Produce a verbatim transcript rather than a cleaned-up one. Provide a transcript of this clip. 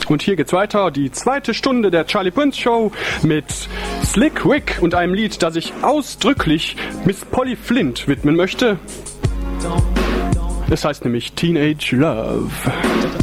Und hier geht's weiter, die zweite Stunde der Charlie Prince Show mit Slick Rick und einem Lied, das ich ausdrücklich Miss Polly Flint widmen möchte. Es heißt nämlich Teenage Love.